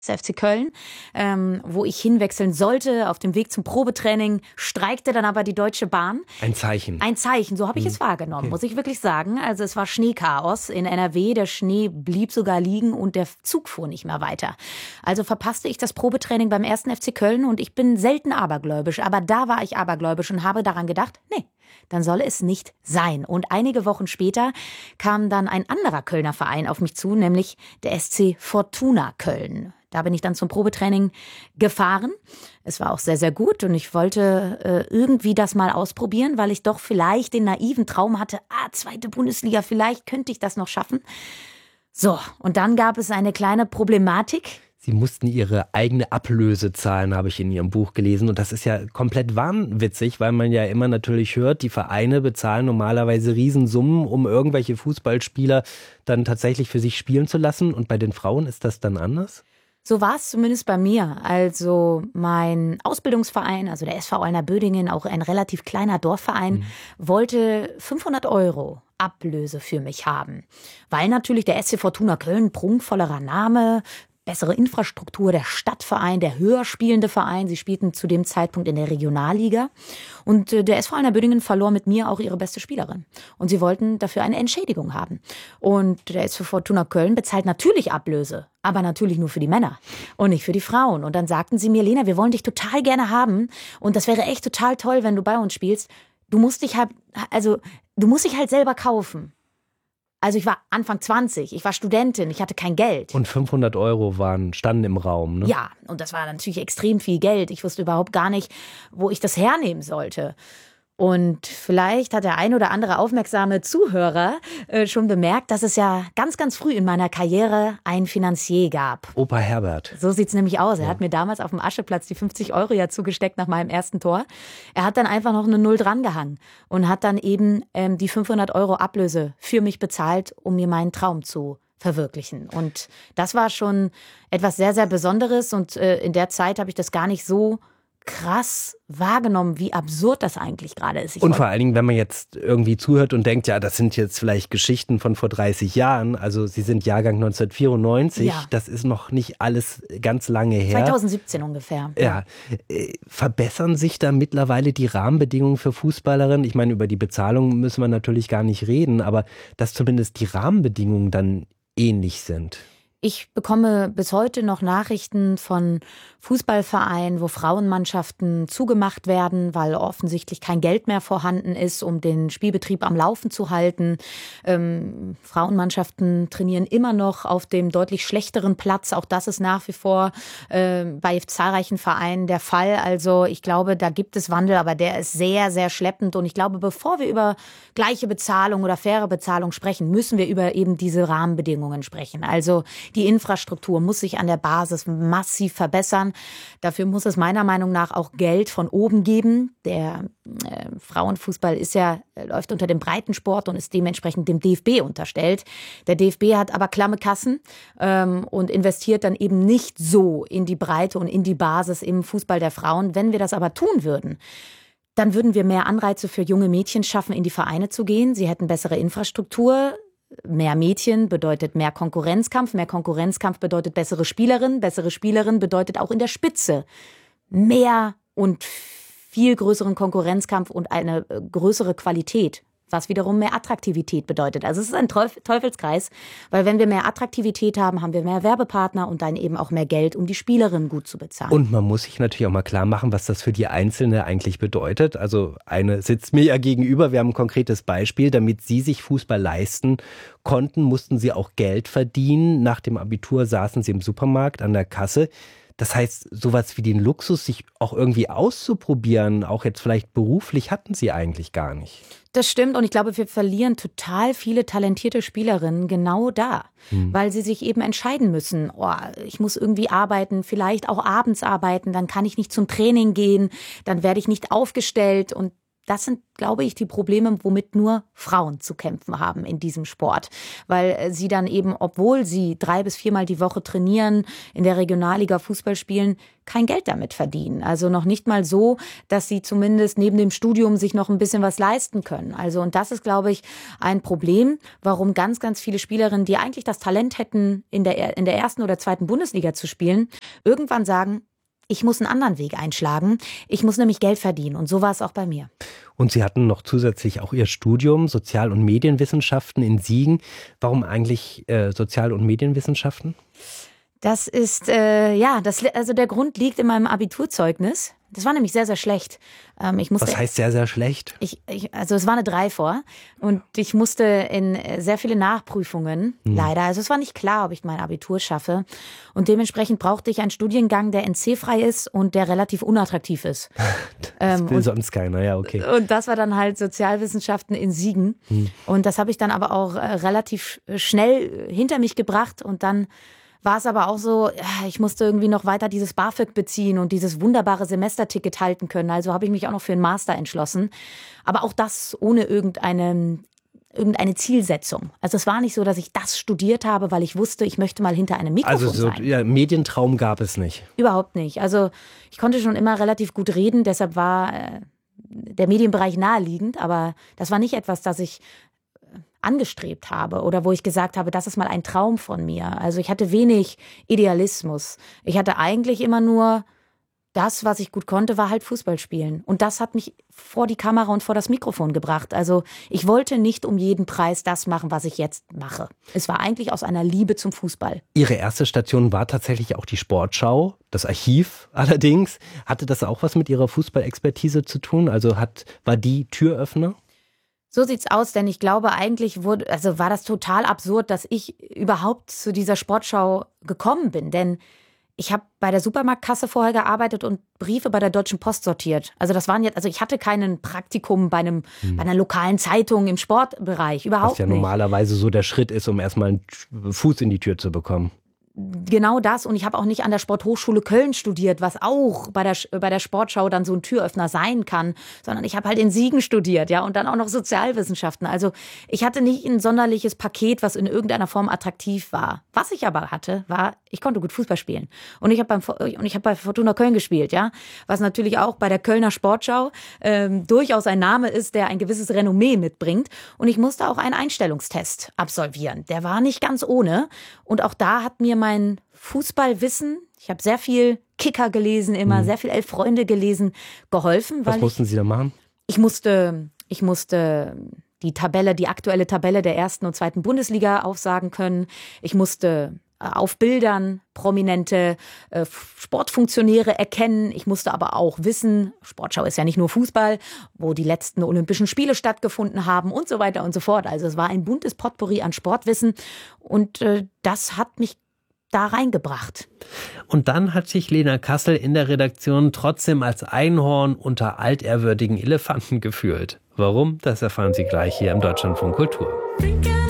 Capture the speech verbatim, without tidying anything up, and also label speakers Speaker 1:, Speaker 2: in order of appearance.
Speaker 1: F C Köln, ähm, wo ich hinwechseln sollte. Auf dem Weg zum Probetraining streikte dann aber die Deutsche Bahn.
Speaker 2: Ein Zeichen.
Speaker 1: Ein Zeichen, so habe ich hm. es wahrgenommen, okay. muss ich wirklich sagen. Also es war Schneechaos in N R W, der Schnee blieb sogar liegen und der Zug fuhr nicht mehr weiter. Also verpasste ich das Probetraining beim ersten F C Köln und ich bin selten abergläubisch, aber da war ich abergläubisch und habe daran gedacht, nee, dann soll es nicht sein. Und einige Wochen später kam dann ein anderer Kölner Verein auf mich zu, nämlich der S C Fortuna Köln. Da bin ich dann zum Probetraining gefahren. Es war auch sehr, sehr gut und ich wollte äh, irgendwie das mal ausprobieren, weil ich doch vielleicht den naiven Traum hatte, ah, zweite Bundesliga, vielleicht könnte ich das noch schaffen. So, und dann gab es eine kleine Problematik.
Speaker 2: Sie mussten ihre eigene Ablöse zahlen, habe ich in Ihrem Buch gelesen. Und das ist ja komplett wahnwitzig, weil man ja immer natürlich hört, die Vereine bezahlen normalerweise Riesensummen, um irgendwelche Fußballspieler dann tatsächlich für sich spielen zu lassen. Und bei den Frauen ist das dann anders?
Speaker 1: So war es zumindest bei mir. Also mein Ausbildungsverein, also der S V Alna Bödingen, auch ein relativ kleiner Dorfverein, mhm. wollte fünfhundert Euro Ablöse für mich haben. Weil natürlich der S C Fortuna Köln, prunkvollerer Name, bessere Infrastruktur, der Stadtverein, der höher spielende Verein. Sie spielten zu dem Zeitpunkt in der Regionalliga. Und der S V Alna Bödingen verlor mit mir auch ihre beste Spielerin. Und sie wollten dafür eine Entschädigung haben. Und der S V Fortuna Köln bezahlt natürlich Ablöse, aber natürlich nur für die Männer und nicht für die Frauen. Und dann sagten sie mir, Lena, wir wollen dich total gerne haben. Und das wäre echt total toll, wenn du bei uns spielst. Du musst dich halt, also, du musst dich halt selber kaufen. Also ich war Anfang zwanzig, ich war Studentin, ich hatte kein Geld.
Speaker 2: Und fünfhundert Euro waren, standen im Raum, ne?
Speaker 1: Ja, und das war natürlich extrem viel Geld. Ich wusste überhaupt gar nicht, wo ich das hernehmen sollte. Und vielleicht hat der ein oder andere aufmerksame Zuhörer äh, schon bemerkt, dass es ja ganz, ganz früh in meiner Karriere einen Finanzier gab.
Speaker 2: Opa Herbert.
Speaker 1: So sieht's nämlich aus. Er
Speaker 2: ja.
Speaker 1: hat mir damals auf dem Ascheplatz die fünfzig Euro ja zugesteckt nach meinem ersten Tor. Er hat dann einfach noch eine Null drangehangen und hat dann eben ähm, die fünfhundert Euro Ablöse für mich bezahlt, um mir meinen Traum zu verwirklichen. Und das war schon etwas sehr, sehr Besonderes. Und äh, in der Zeit habe ich das gar nicht so krass wahrgenommen, wie absurd das eigentlich gerade ist. Ich
Speaker 2: und vor allen Dingen, wenn man jetzt irgendwie zuhört und denkt, ja, das sind jetzt vielleicht Geschichten von vor dreißig Jahren, also Sie sind Jahrgang neunzehnhundertvierundneunzig, ja. Das ist noch nicht alles ganz lange her.
Speaker 1: zweitausendsiebzehn ungefähr.
Speaker 2: Ja. Äh, verbessern sich da mittlerweile die Rahmenbedingungen für Fußballerinnen? Ich meine, über die Bezahlung müssen wir natürlich gar nicht reden, aber dass zumindest die Rahmenbedingungen dann ähnlich sind.
Speaker 1: Ich bekomme bis heute noch Nachrichten von Fußballvereinen, wo Frauenmannschaften zugemacht werden, weil offensichtlich kein Geld mehr vorhanden ist, um den Spielbetrieb am Laufen zu halten. Ähm, Frauenmannschaften trainieren immer noch auf dem deutlich schlechteren Platz. Auch das ist nach wie vor äh, bei zahlreichen Vereinen der Fall. Also ich glaube, da gibt es Wandel, aber der ist sehr, sehr schleppend. Und ich glaube, bevor wir über gleiche Bezahlung oder faire Bezahlung sprechen, müssen wir über eben diese Rahmenbedingungen sprechen. Also die Infrastruktur muss sich an der Basis massiv verbessern. Dafür muss es meiner Meinung nach auch Geld von oben geben. Der äh, Frauenfußball ist ja, läuft unter dem Breitensport und ist dementsprechend dem D F B unterstellt. Der D F B hat aber klamme Kassen ähm, und investiert dann eben nicht so in die Breite und in die Basis im Fußball der Frauen. Wenn wir das aber tun würden, dann würden wir mehr Anreize für junge Mädchen schaffen, in die Vereine zu gehen. Sie hätten bessere Infrastruktur. Mehr Mädchen bedeutet mehr Konkurrenzkampf. Mehr Konkurrenzkampf bedeutet bessere Spielerinnen. Bessere Spielerinnen bedeutet auch in der Spitze mehr und viel größeren Konkurrenzkampf und eine größere Qualität, was wiederum mehr Attraktivität bedeutet. Also es ist ein Teufelskreis, weil wenn wir mehr Attraktivität haben, haben wir mehr Werbepartner und dann eben auch mehr Geld, um die Spielerinnen gut zu bezahlen.
Speaker 2: Und man muss sich natürlich auch mal klar machen, was das für die Einzelne eigentlich bedeutet. Also eine sitzt mir ja gegenüber, wir haben ein konkretes Beispiel. Damit Sie sich Fußball leisten konnten, mussten Sie auch Geld verdienen. Nach dem Abitur saßen Sie im Supermarkt an der Kasse. Das heißt, sowas wie den Luxus, sich auch irgendwie auszuprobieren, auch jetzt vielleicht beruflich, hatten Sie eigentlich gar nicht.
Speaker 1: Das stimmt und ich glaube, wir verlieren total viele talentierte Spielerinnen genau da, hm. weil sie sich eben entscheiden müssen, oh, ich muss irgendwie arbeiten, vielleicht auch abends arbeiten, dann kann ich nicht zum Training gehen, dann werde ich nicht aufgestellt und das sind, glaube ich, die Probleme, womit nur Frauen zu kämpfen haben in diesem Sport. Weil sie dann eben, obwohl sie drei bis viermal die Woche trainieren, in der Regionalliga Fußball spielen, kein Geld damit verdienen. Also noch nicht mal so, dass sie zumindest neben dem Studium sich noch ein bisschen was leisten können. Also und das ist, glaube ich, ein Problem, warum ganz, ganz viele Spielerinnen, die eigentlich das Talent hätten, in der, in der ersten oder zweiten Bundesliga zu spielen, irgendwann sagen, ich muss einen anderen Weg einschlagen. Ich muss nämlich Geld verdienen. Und so war es auch bei mir.
Speaker 2: Und Sie hatten noch zusätzlich auch Ihr Studium Sozial- und Medienwissenschaften in Siegen. Warum eigentlich äh, Sozial- und Medienwissenschaften?
Speaker 1: Das ist, äh, ja, das, also der Grund liegt in meinem Abiturzeugnis. Das war nämlich sehr, sehr schlecht. Ähm, ich musste,
Speaker 2: Was heißt sehr, sehr schlecht?
Speaker 1: Ich, ich, also es war eine drei vor und ich musste in sehr viele Nachprüfungen, hm. leider. Also es war nicht klar, ob ich mein Abitur schaffe. Und dementsprechend brauchte ich einen Studiengang, der N C-frei ist und der relativ unattraktiv ist.
Speaker 2: Das
Speaker 1: ähm,
Speaker 2: will
Speaker 1: und,
Speaker 2: sonst keiner, ja, okay.
Speaker 1: Und das war dann halt Sozialwissenschaften in Siegen. Hm. Und das habe ich dann aber auch äh, relativ schnell hinter mich gebracht und dann war es aber auch so, ich musste irgendwie noch weiter dieses BAföG beziehen und dieses wunderbare Semesterticket halten können. Also habe ich mich auch noch für einen Master entschlossen. Aber auch das ohne irgendeine, irgendeine Zielsetzung. Also es war nicht so, dass ich das studiert habe, weil ich wusste, ich möchte mal hinter einem Mikrofon
Speaker 2: also so,
Speaker 1: sein.
Speaker 2: Ja, Medientraum gab es nicht.
Speaker 1: Überhaupt nicht. Also ich konnte schon immer relativ gut reden, deshalb war äh, der Medienbereich naheliegend. Aber das war nicht etwas, das ich angestrebt habe oder wo ich gesagt habe, das ist mal ein Traum von mir. Also ich hatte wenig Idealismus. Ich hatte eigentlich immer nur das, was ich gut konnte, war halt Fußball spielen. Und das hat mich vor die Kamera und vor das Mikrofon gebracht. Also ich wollte nicht um jeden Preis das machen, was ich jetzt mache. Es war eigentlich aus einer Liebe zum Fußball.
Speaker 2: Ihre erste Station war tatsächlich auch die Sportschau, das Archiv allerdings. Hatte das auch was mit Ihrer Fußballexpertise zu tun? Also hat, war die Türöffner?
Speaker 1: So sieht's aus, denn ich glaube, eigentlich wurde, also war das total absurd, dass ich überhaupt zu dieser Sportschau gekommen bin. Denn ich habe bei der Supermarktkasse vorher gearbeitet und Briefe bei der Deutschen Post sortiert. Also das waren jetzt, also ich hatte keinen Praktikum bei einem, hm. bei einer lokalen Zeitung im Sportbereich, überhaupt nicht.
Speaker 2: Was ja normalerweise so der Schritt ist, um erstmal einen Fuß in die Tür zu bekommen.
Speaker 1: Genau das. Und ich habe auch nicht an der Sporthochschule Köln studiert, was auch bei der, bei der Sportschau dann so ein Türöffner sein kann, sondern ich habe halt in Siegen studiert, ja, und dann auch noch Sozialwissenschaften. Also ich hatte nicht ein sonderliches Paket, was in irgendeiner Form attraktiv war. Was ich aber hatte, war, ich konnte gut Fußball spielen. Und ich habe beim und ich habe bei Fortuna Köln gespielt, ja, was natürlich auch bei der Kölner Sportschau ähm, durchaus ein Name ist, der ein gewisses Renommee mitbringt. Und ich musste auch einen Einstellungstest absolvieren. Der war nicht ganz ohne. Und auch da hat mir mein Fußballwissen, ich habe sehr viel Kicker gelesen, immer mhm. sehr viel Elf Freunde gelesen, geholfen.
Speaker 2: Was
Speaker 1: weil
Speaker 2: mussten
Speaker 1: ich,
Speaker 2: Sie da machen?
Speaker 1: Ich musste, ich musste die Tabelle, die aktuelle Tabelle der ersten und zweiten Bundesliga aufsagen können. Ich musste auf Bildern prominente äh, Sportfunktionäre erkennen. Ich musste aber auch wissen, Sportschau ist ja nicht nur Fußball, wo die letzten Olympischen Spiele stattgefunden haben und so weiter und so fort. Also es war ein buntes Potpourri an Sportwissen und äh, das hat mich da reingebracht.
Speaker 2: Und dann hat sich Lena Kassel in der Redaktion trotzdem als Einhorn unter altehrwürdigen Elefanten gefühlt. Warum? Das erfahren Sie gleich hier im Deutschlandfunk Kultur.